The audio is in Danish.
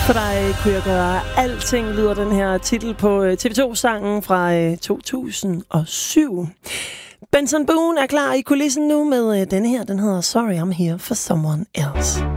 For dig kunne jeg gøre alting, lyder den her titel på TV2-sangen fra 2007. Benson Boone er klar i kulissen nu med denne her. Den hedder Sorry I'm Here for Someone Else.